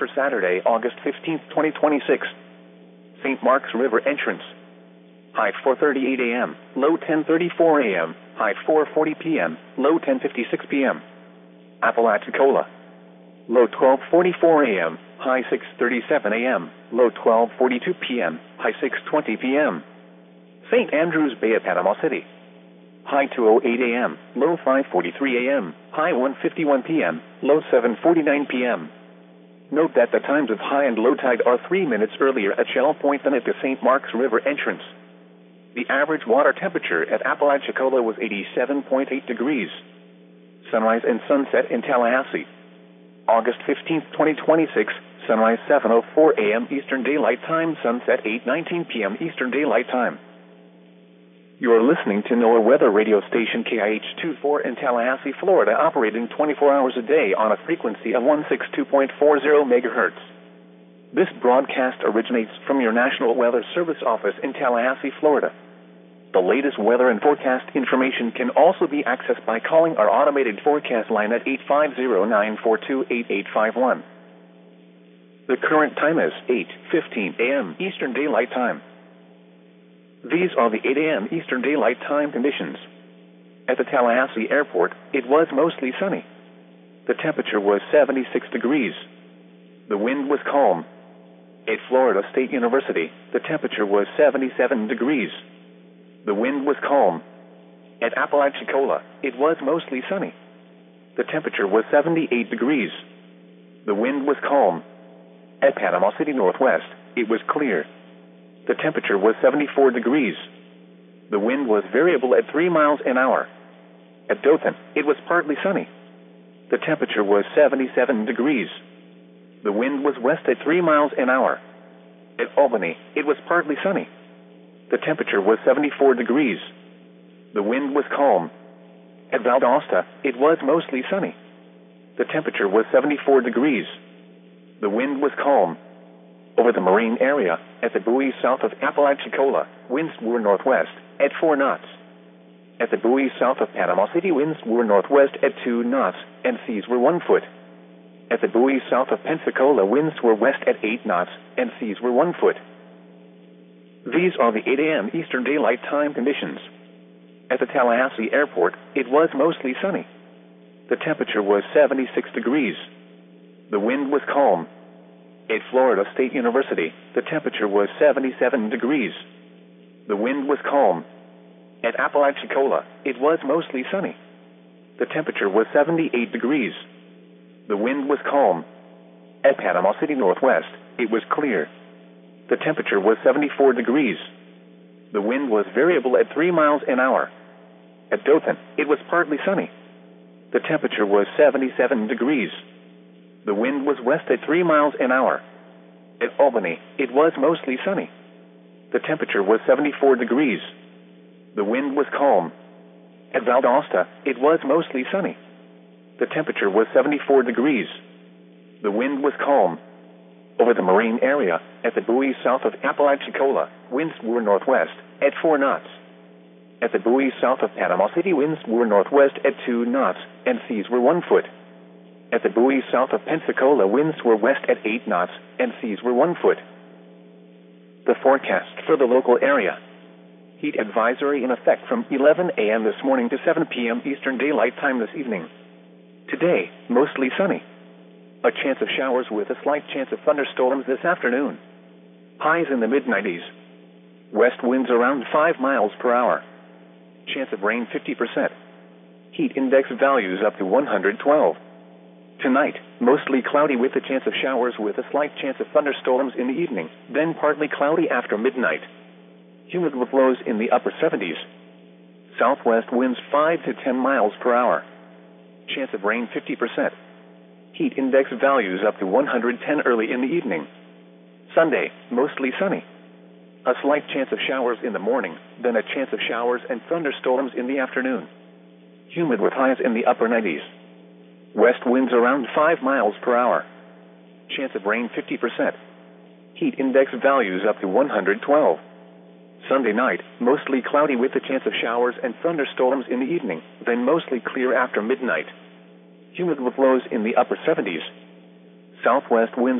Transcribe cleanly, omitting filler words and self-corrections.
for Saturday, August 15, 2026. St. Marks River entrance. High 4:38 a.m., low 10:34 a.m., high 4:40 p.m., low 10:56 p.m. Apalachicola. Low 12:44 a.m., high 6:37 a.m., low 12:42 p.m., high 6:20 p.m. St. Andrews Bay at Panama City. High 2:08 a.m., low 5:43 a.m., high 1:51 p.m., low 7:49 p.m. Note that the times of high and low tide are 3 minutes earlier at Shell Point than at the St. Marks River entrance. The average water temperature at Apalachicola was 87.8 degrees. Sunrise and sunset in Tallahassee. August 15, 2026, sunrise 7:04 a.m. Eastern Daylight Time, sunset 8:19 p.m. Eastern Daylight Time. You are listening to NOAA weather radio station KIH-24 in Tallahassee, Florida, operating 24 hours a day on a frequency of 162.40 megahertz. This broadcast originates from your National Weather Service office in Tallahassee, Florida. The latest weather and forecast information can also be accessed by calling our automated forecast line at 850-942-8851. The current time is 8:15 a.m. Eastern Daylight Time. These are the 8 a.m. Eastern Daylight Time conditions. At the Tallahassee Airport, it was mostly sunny. The temperature was 76 degrees. The wind was calm. At Florida State University, the temperature was 77 degrees. The wind was calm. At Apalachicola, it was mostly sunny. The temperature was 78 degrees. The wind was calm. At Panama City Northwest, it was clear. The temperature was 74 degrees. The wind was variable at 3 miles an hour. At Dothan, it was partly sunny. The temperature was 77 degrees. The wind was west at 3 miles an hour. At Albany, it was partly sunny. The temperature was 74 degrees. The wind was calm. At Valdosta, it was mostly sunny. The temperature was 74 degrees. The wind was calm. Over the marine area, at the buoy south of Apalachicola, winds were northwest at 4 knots. At the buoy south of Panama City, winds were northwest at 2 knots, and seas were 1 foot. At the buoy south of Pensacola, winds were west at 8 knots, and seas were 1 foot. These are the 8 a.m. Eastern Daylight Time conditions. At the Tallahassee Airport, it was mostly sunny. The temperature was 76 degrees. The wind was calm. At Florida State University, the temperature was 77 degrees. The wind was calm. At Apalachicola, it was mostly sunny. The temperature was 78 degrees. The wind was calm. At Panama City Northwest, it was clear. The temperature was 74 degrees. The wind was variable at 3 miles an hour. At Dothan, it was partly sunny. The temperature was 77 degrees. The wind was west at 3 miles an hour. At Albany, it was mostly sunny. The temperature was 74 degrees. The wind was calm. At Valdosta, it was mostly sunny. The temperature was 74 degrees. The wind was calm. Over the marine area, at the buoy south of Apalachicola, winds were northwest at 4 knots. At the buoy south of Panama City, winds were northwest at 2 knots, and seas were 1 foot. At the buoy south of Pensacola, winds were west at 8 knots, and seas were 1 foot. The forecast for the local area. Heat advisory in effect from 11 a.m. this morning to 7 p.m. Eastern Daylight Time this evening. Today, mostly sunny. A chance of showers with a slight chance of thunderstorms this afternoon. Highs in the mid-90s. West winds around 5 miles per hour. Chance of rain 50%. Heat index values up to 112. Tonight, mostly cloudy with a chance of showers with a slight chance of thunderstorms in the evening, then partly cloudy after midnight. Humid with lows in the upper 70s. Southwest winds 5 to 10 miles per hour. Chance of rain 50%. Heat index values up to 110 early in the evening. Sunday, mostly sunny. A slight chance of showers in the morning, then a chance of showers and thunderstorms in the afternoon. Humid with highs in the upper 90s. West winds around 5 miles per hour. Chance of rain 50%. Heat index values up to 112. Sunday night, mostly cloudy with a chance of showers and thunderstorms in the evening, then mostly clear after midnight. Humid with lows in the upper 70s. Southwest winds